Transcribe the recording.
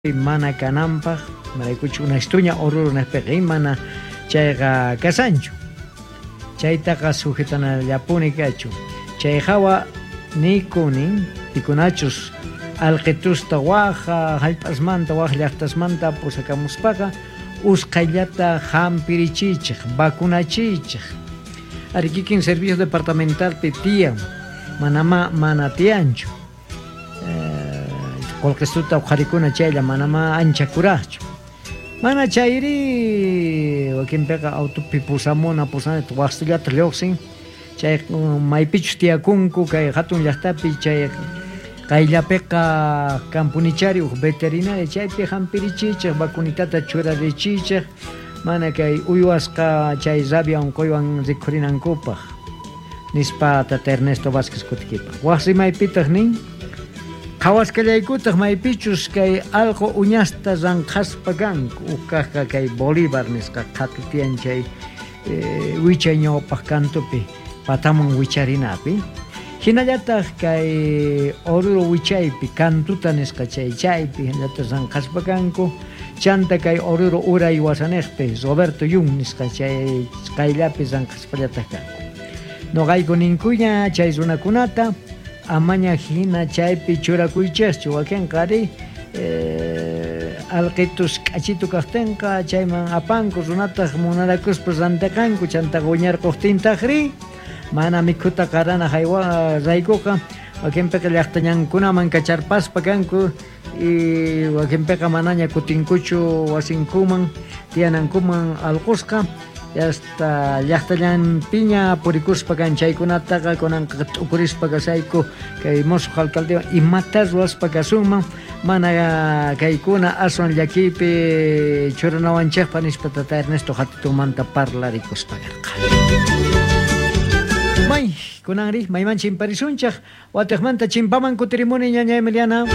mana kananpaq maraykuchus una estuña ururunapaqqa mana chayqa kasanchu chaytaqa sujetanallapuni kachu chay hawa nikunin pikunachus alqitusta waqa hallp'asmanta waq llaqtasmanta pusakamuspaqa usqayllata hampirichichiq vacunachichiq ari kikin servicio departamentalpi tiyan mana tiyanchu qullqisuta uqharikuna chaylla manama ancha kuraqchu mana chayri wakinpiqa autopi pusamuna waqtillata lluqsin chay maypichus tiyakunku kay hatun llaqtapi chay qayllapiqa kampunichari veterinaria chaypi hampirichichiq vacunitata churarichichiq mana kay uywasqa chay rabia unquywan rikhurinankupaq nispa tata Ernesto Vázquez Kutikipa waqsi maypitaq nin qhawasqallaykutaq maypichus kay alqu uñasta ranqaspa kanku uqaqqa kay Bolívar nisqa qhatu tiyan chay wichay ñawpaq kantupi pataman wicharinapi hinallataq kay oruro wichaypi kantuta nisqa chaypi hinallataq ranqaspa kanku chanta kay oruro uray wasaniqpi Roberto Yung nisqa chay qayllapi ranqaspallataq kanku noqayku ninkuña chay runakunata amaña hina chaypi churakuychaschu wakinqari alqitus k'achitu kaqtinqa chayman apanku runataq munarakuspa rantiqanku chantaqa wiñarquqtintaqri mana mikhuta qarana raykuqa wakinpiqa llaqtañankunaman kacharpaspa kanku y wakinpiqa manaña kutinkuchu wasinkuman tiyanankuman alqusqa hasta llaqtallanpiña purikuspa kan chaykunataqa kunanqa t'upurispa kasayku kay musuq alcaldewan imata ruwaspa kasunman mana kaykuna aswan llakiypi churanawanchikpa nispa tata Ernesto hatutumanta parlarikuspa karqa may kunanri mayman chimparisunchaq watiqmanta chimpaman kutirimuni ñaña Emiliana